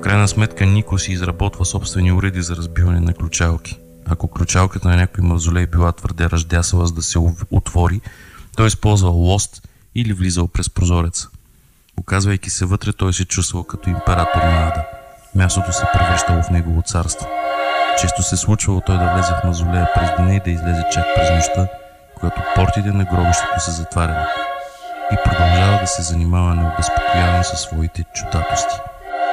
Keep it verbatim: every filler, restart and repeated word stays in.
крайна сметка Нико си изработва собствени уреди за разбиване на ключалки. Ако ключалката на някой мавзолей била твърде ръждясала, за да се отвори, той използвал лост или влизал през прозореца. Оказвайки се вътре, той се чувствал като император на Ада. Мястото се превръщало в негово царство. Често се случвало той да влезе в мавзолея през деня и да излезе чак през нощта, когато портите на гробището са затваряни, и продължава да се занимава необезпокоявано със своите чудатости.